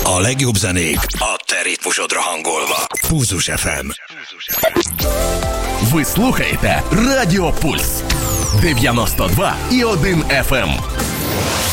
A legjobb zenék a те ritmusodra hangolva. Pulzus FM. Ви слухаєте Радіо Пульс 92,1 FM.